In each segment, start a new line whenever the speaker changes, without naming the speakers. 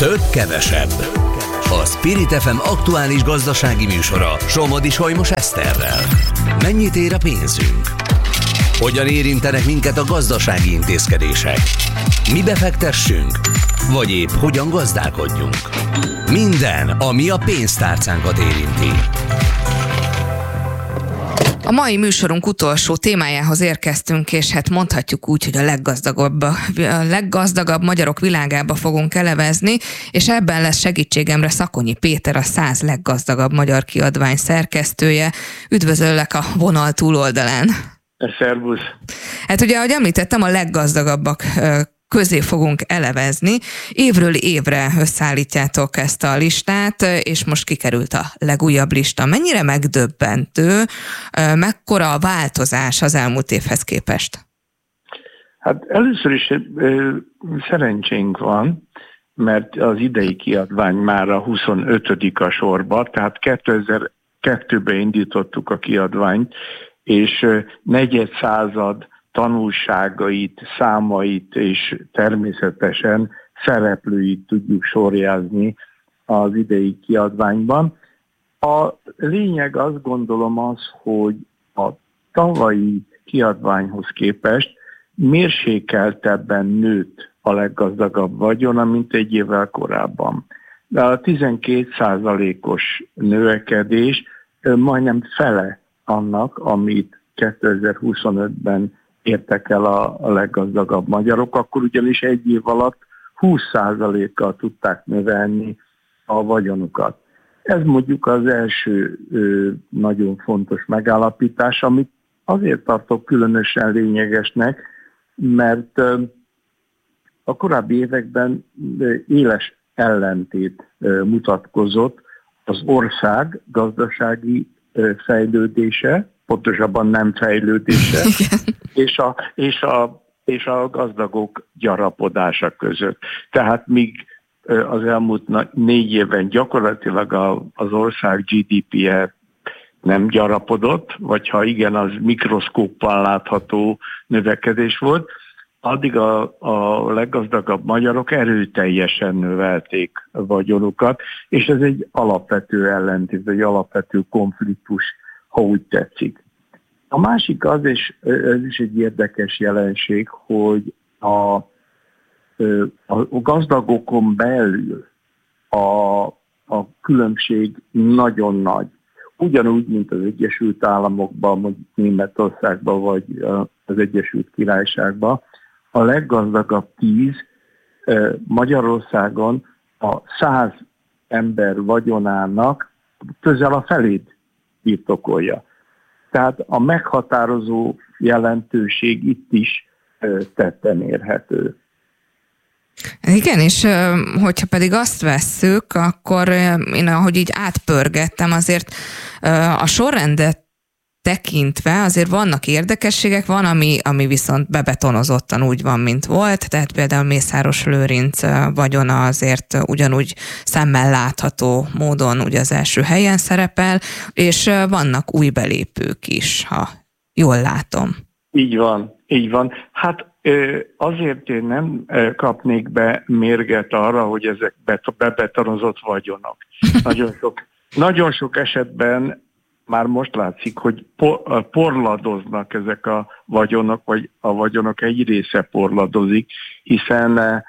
Több kevesebb. A Spirit FM aktuális gazdasági műsora Somodi Solymos Eszterrel. Mennyit ér a pénzünk? Hogyan érintenek minket a gazdasági intézkedések? Mi befektessünk? Vagy épp hogyan gazdálkodjunk? Minden, ami a pénztárcánkat érinti.
A mai műsorunk utolsó témájához érkeztünk, és hát mondhatjuk úgy, hogy a leggazdagabb magyarok világába fogunk elevezni, és ebben lesz segítségemre Szakonyi Péter, a 100 leggazdagabb magyar kiadvány szerkesztője. Üdvözöllek a vonal túloldalán.
Szervusz!
Hát ugye, ahogy említettem, a leggazdagabbak közé fogunk elevezni. Évről évre összeállítjátok ezt a listát, és most kikerült a legújabb lista. Mennyire megdöbbentő, mekkora a változás az elmúlt évhez képest?
Hát először is szerencsénk van, mert az idei kiadvány már a 25. a sorba, tehát 2002-ben indítottuk a kiadványt, és negyed század tanulságait, számait és természetesen szereplőit tudjuk sorjázni az idei kiadványban. A lényeg, azt gondolom, az, hogy a tavalyi kiadványhoz képest mérsékeltebben nőtt a leggazdagabb vagyona, mint egy évvel korábban. De a 12%-os növekedés majdnem fele annak, amit 2025-ben értek el a leggazdagabb magyarok, akkor ugyanis egy év alatt 20%-kal tudták növelni a vagyonukat. Ez mondjuk az első nagyon fontos megállapítás, amit azért tartok különösen lényegesnek, mert a korábbi években éles ellentét mutatkozott az ország gazdasági fejlődése, pontosabban nem fejlődése, és a gazdagok gyarapodása között. Tehát míg az elmúlt 4 évben gyakorlatilag az ország GDP-je nem gyarapodott, vagy ha igen, az mikroszkóppal látható növekedés volt, addig a leggazdagabb magyarok erőteljesen növelték a vagyonukat, és ez egy alapvető ellentét, egy alapvető konfliktus, ha úgy tetszik. A másik az, és ez is egy érdekes jelenség, hogy a gazdagokon belül a különbség nagyon nagy. Ugyanúgy, mint az Egyesült Államokban, mondjuk Németországban, vagy az Egyesült Királyságban, a leggazdagabb 10 Magyarországon a 100 ember vagyonának közel a felét birtokolja. Tehát a meghatározó jelentőség itt is tetten érhető.
Igen, és hogyha pedig azt vesszük, akkor én ahogy így átpörgettem, azért a sorrendet tekintve azért vannak érdekességek, van, ami viszont bebetonozottan úgy van, mint volt, tehát például Mészáros Lőrinc vagyona azért ugyanúgy szemmel látható módon ugye az első helyen szerepel, és vannak új belépők is, ha jól látom. Így
van. Hát azért én nem kapnék be mérget arra, hogy ezek bebetonozott vagyonok. Nagyon sok esetben már most látszik, hogy porladoznak ezek a vagyonok, vagy a vagyonok egy része porladozik, hiszen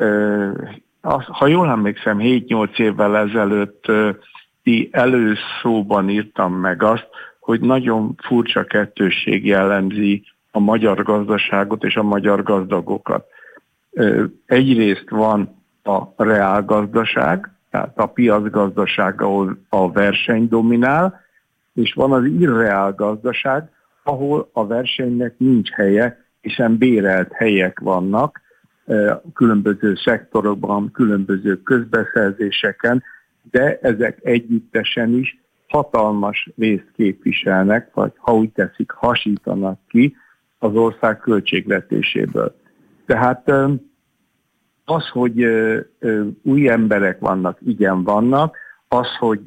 ha jól emlékszem, 7-8 évvel ezelőtt előszóban írtam meg azt, hogy nagyon furcsa kettősség jellemzi a magyar gazdaságot és a magyar gazdagokat. Egyrészt van a reálgazdaság, tehát a piacgazdaság, ahol a verseny dominál, és van az irreál gazdaság, ahol a versenynek nincs helye, hiszen bérelt helyek vannak különböző szektorokban, különböző közbeszerzéseken, de ezek együttesen is hatalmas részt képviselnek, vagy ha úgy teszik, hasítanak ki az ország költségvetéséből. Tehát az, hogy új emberek vannak, igen vannak, az, hogy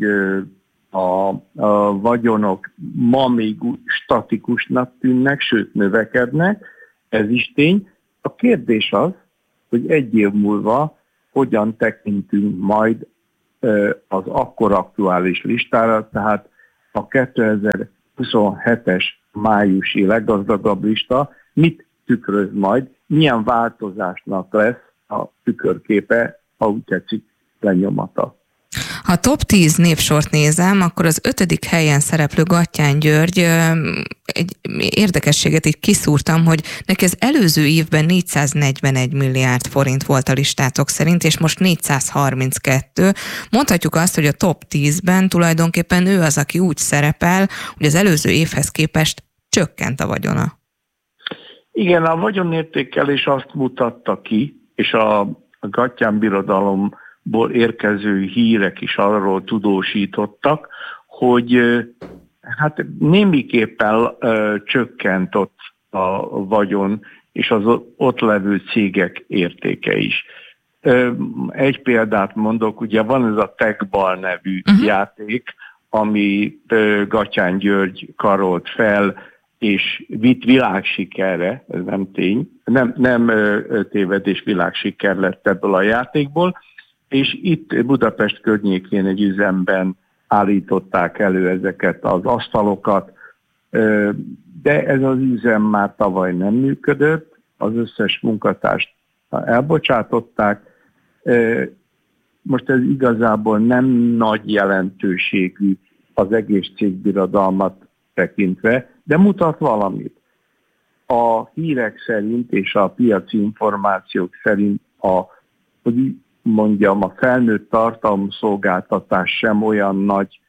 a vagyonok ma még statikusnak tűnnek, sőt növekednek, ez is tény. A kérdés az, hogy egy év múlva hogyan tekintünk majd az akkor aktuális listára, tehát a 2027-es májusi leggazdagabb lista mit tükröz majd, milyen változásnak lesz a tükörképe, ha úgy tetszik, lenyomata.
Ha a top 10 névsort nézem, akkor az 5. helyen szereplő Gattyán György, egy érdekességet így kiszúrtam, hogy neki az előző évben 441 milliárd forint volt a listátok szerint, és most 432. Mondhatjuk azt, hogy a top 10-ben tulajdonképpen ő az, aki úgy szerepel, hogy az előző évhez képest csökkent a vagyona.
Igen, a vagyonértékelés azt mutatta ki, és a Gattyán birodalomból érkező hírek is arról tudósítottak, hogy hát némiképpen csökkent ott a vagyon és az ott levő cégek értéke is. Egy példát mondok, ugye van ez a TechBall nevű játék, ami Gattyán György karolt fel, és vitt világsikerre, ez nem tény, nem tévedés, világsiker lett ebből a játékból, és itt Budapest környékén egy üzemben állították elő ezeket az asztalokat, de ez az üzem már tavaly nem működött, az összes munkatárst elbocsátották. Most ez igazából nem nagy jelentőségű az egész cégbirodalmat tekintve, de mutat valamit. A hírek szerint és a piaci információk szerint hogy mondjam, a felnőtt tartalomszolgáltatás sem olyan nagy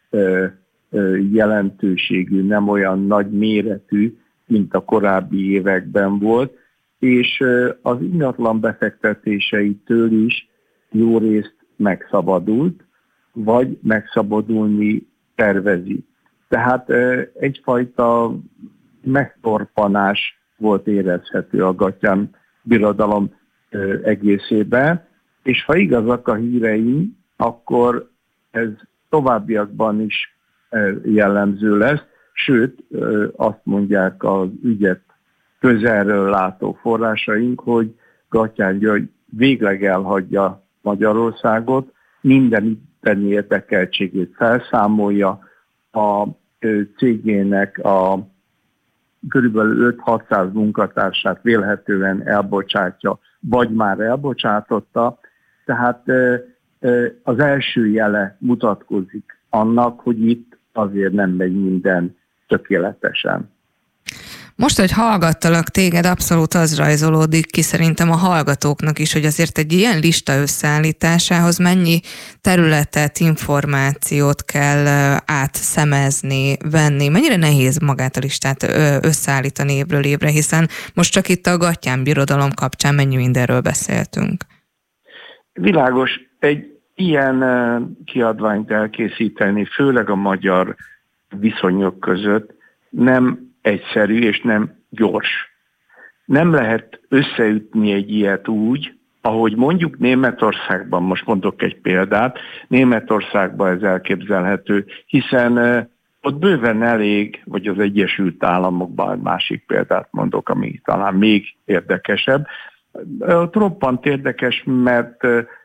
jelentőségű, nem olyan nagy méretű, mint a korábbi években volt, és az ingatlan befektetéseitől is jó részt megszabadult, vagy megszabadulni tervezi. Tehát egyfajta megtorpanás volt érezhető a Gattyán birodalom egészében, és ha igazak a híreim, akkor ez továbbiakban is jellemző lesz, sőt azt mondják az ügyet közelről látó forrásaink, hogy Gattyán György végleg elhagyja Magyarországot, minden itteni érdekeltségét felszámolja, a cégének a körülbelül 5-600 munkatársát vélhetően elbocsátja, vagy már elbocsátotta. Tehát az első jele mutatkozik annak, hogy itt azért nem megy minden tökéletesen.
Most, hogy hallgattalak téged, abszolút az rajzolódik ki szerintem a hallgatóknak is, hogy azért egy ilyen lista összeállításához mennyi területet, információt kell átszemezni, venni. Mennyire nehéz magát a listát összeállítani évről évre, hiszen most csak itt a Gattyán birodalom kapcsán mennyi mindenről beszéltünk.
Világos, egy ilyen kiadványt elkészíteni, főleg a magyar viszonyok között nem egyszerű és nem gyors. Nem lehet összeütni egy ilyet úgy, ahogy mondjuk Németországban, most mondok egy példát, Németországban ez elképzelhető, hiszen ott bőven elég, vagy az Egyesült Államokban másik példát mondok, ami talán még érdekesebb. Ott roppant érdekes, mert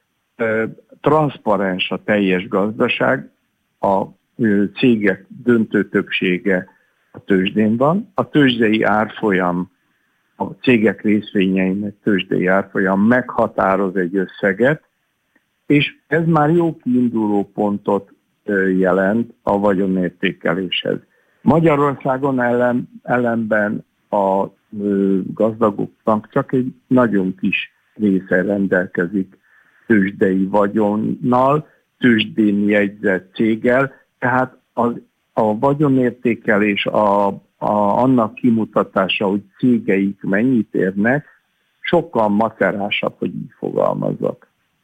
transzparens a teljes gazdaság, a cégek döntő többsége a tőzsdén van, a tőzsdei árfolyam, a cégek részvényeinek tőzsdei árfolyam meghatároz egy összeget, és ez már jó kiinduló pontot jelent a vagyonértékeléshez. Magyarországon ellenben a gazdagoknak csak egy nagyon kis része rendelkezik tőzsdei vagyonnal, tőzsdén jegyzett céggel, tehát a vagyonértékelés, annak kimutatása, hogy cégeik mennyit érnek, sokkal macerásabb, hogy így fogalmazzak.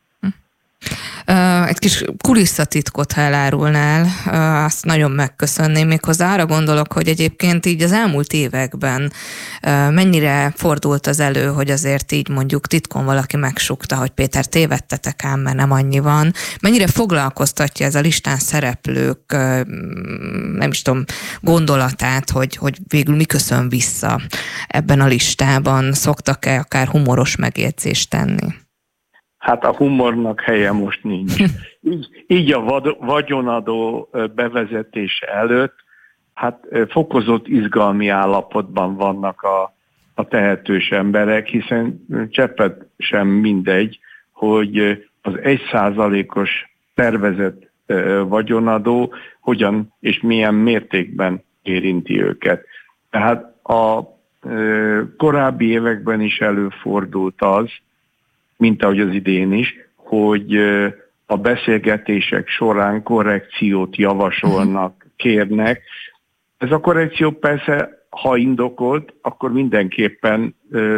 Egy kis kulisszatitkot, ha elárulnál, azt nagyon megköszönném, méghozzá arra gondolok, hogy egyébként így az elmúlt években mennyire fordult az elő, hogy azért így mondjuk titkon valaki megsukta, hogy Péter, tévedtetek ám, mert nem annyi van. Mennyire foglalkoztatja ez a listán szereplők, nem is tudom, gondolatát, hogy végül mi köszön vissza ebben a listában? Szoktak-e akár humoros megjegyzést tenni?
Hát a humornak helye most nincs. Így a vagyonadó bevezetése előtt, hát fokozott izgalmi állapotban vannak a tehetős emberek, hiszen cseppet sem mindegy, hogy az 1%-os tervezett vagyonadó hogyan és milyen mértékben érinti őket. Tehát a korábbi években is előfordult az, mint ahogy az idén is, hogy a beszélgetések során korrekciót javasolnak, kérnek. Ez a korrekció persze, ha indokolt, akkor mindenképpen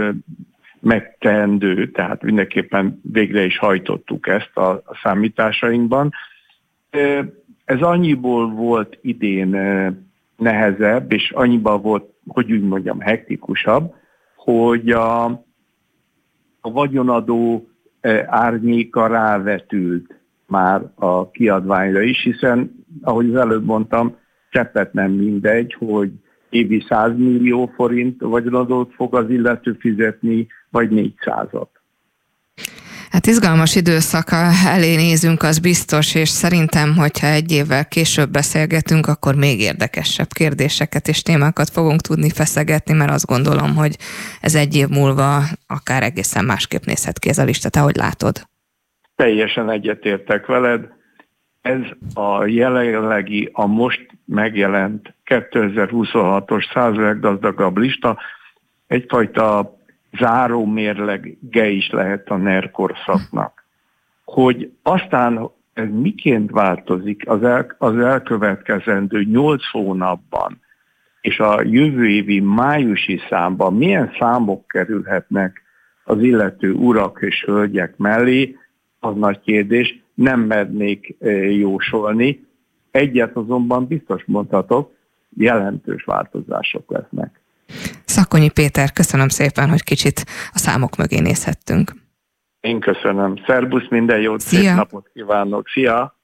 megteendő, tehát mindenképpen végre is hajtottuk ezt a számításainkban. Ez annyiból volt idén nehezebb, és annyiban volt, hogy úgy mondjam, hektikusabb, hogy a vagyonadó árnyéka rávetült már a kiadványra is, hiszen, ahogy az előbb mondtam, cseppet nem mindegy, hogy évi 100 millió forint vagyonadót fog az illető fizetni, vagy 400-at.
Hát izgalmas időszak elé nézünk, az biztos, és szerintem, hogyha egy évvel később beszélgetünk, akkor még érdekesebb kérdéseket és témákat fogunk tudni feszegetni, mert azt gondolom, hogy ez egy év múlva akár egészen másképp nézhet ki ez a lista. Te hogy látod?
Teljesen egyetértek veled. Ez a jelenlegi, a most megjelent 2026-os 100 leggazdagabb lista egyfajta zárómérlege is lehet a NER korszaknak. Hogy aztán ez miként változik az elkövetkezendő 8 hónapban, és a jövő évi májusi számban milyen számok kerülhetnek az illető urak és hölgyek mellé, az nagy kérdés, nem mernék jósolni. Egyet azonban biztos mondhatok, jelentős változások lesznek.
Szakkonyi Péter, köszönöm szépen, hogy kicsit a számok mögé nézhettünk.
Én köszönöm. Szerbusz, minden jót,
szia.
Szép napot kívánok. Szia!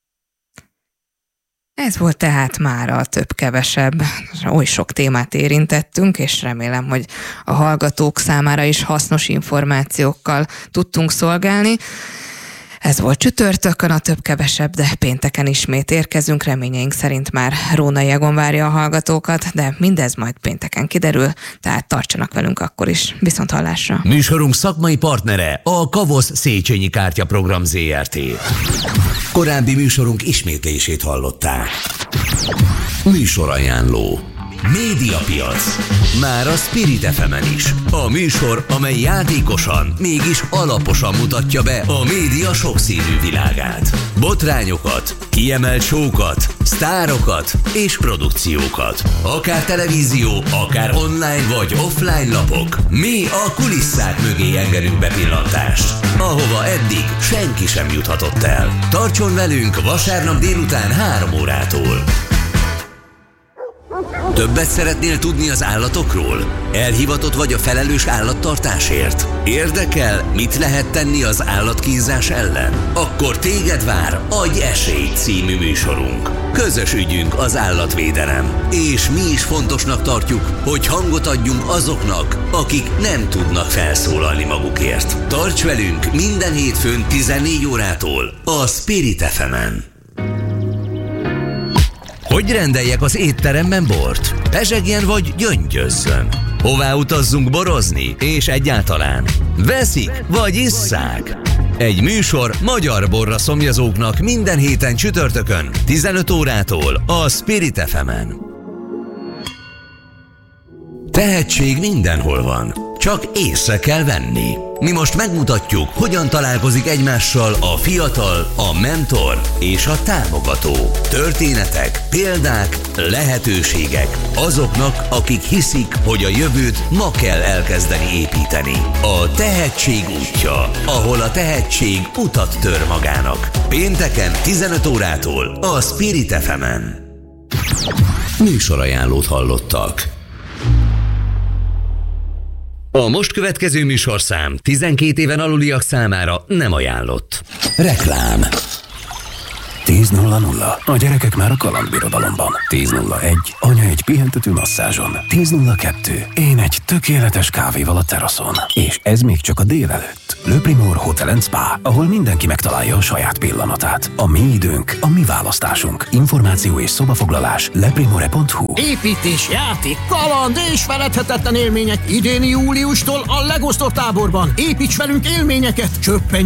Ez volt tehát már a több-kevesebb, oly sok témát érintettünk, és remélem, hogy a hallgatók számára is hasznos információkkal tudtunk szolgálni. Ez volt csütörtökön a több-kevesebb, de pénteken ismét érkezünk, reményeink szerint már Rónai Egon várja a hallgatókat, de mindez majd pénteken kiderül, tehát tartsanak velünk akkor is. Viszonthallásra!
Műsorunk szakmai partnere a Kavosz Széchenyi Kártyaprogram ZRT. Korábbi műsorunk ismétlését hallották. Műsorajánló. Médiapiac. Már a Spirit FM-en is. A műsor, amely játékosan, mégis alaposan mutatja be a média sokszínű világát. Botrányokat, kiemelt show-kat, sztárokat és produkciókat. Akár televízió, akár online vagy offline lapok. Mi a kulisszák mögé engedünk bepillantást, ahova eddig senki sem juthatott el. Tartson velünk vasárnap délután 3 órától. Többet szeretnél tudni az állatokról? Elhivatott vagy a felelős állattartásért? Érdekel, mit lehet tenni az állatkínzás ellen? Akkor téged vár Adj esélyt című műsorunk. Közös ügyünk az állatvédelem, és mi is fontosnak tartjuk, hogy hangot adjunk azoknak, akik nem tudnak felszólalni magukért. Tarts velünk minden hétfőn 14 órától a Spirit FM-en. Hogy rendeljek az étteremben bort? Pezsegjen vagy gyöngyözzön? Hová utazzunk borozni? És egyáltalán veszik vagy isszák? Egy műsor magyar borra szomjazóknak minden héten csütörtökön 15 órától a Spirit FM-en. Tehetség mindenhol van, csak észre kell venni. Mi most megmutatjuk, hogyan találkozik egymással a fiatal, a mentor és a támogató. Történetek, példák, lehetőségek azoknak, akik hiszik, hogy a jövőt ma kell elkezdeni építeni. A tehetség útja, ahol a tehetség utat tör magának. Pénteken 15 órától a Spirit FM-en. Műsorajánlót hallottak. A most következő műsorszám 12 éven aluliak számára nem ajánlott. Reklám.
10:00. A gyerekek már a kalandbirodalomban. 10:01. Anya egy pihentető masszázson. 10:02. Én egy tökéletes kávéval a teraszon. És ez még csak a délelőtt. Le Primor Hotel & Spa, ahol mindenki megtalálja a saját pillanatát. A mi időnk, a mi választásunk. Információ és szobafoglalás leprimore.hu.
Építés, játék, kaland és feledhetetlen élmények idén júliustól a LEGO Store táborban. Építs velünk élményeket, csöppenj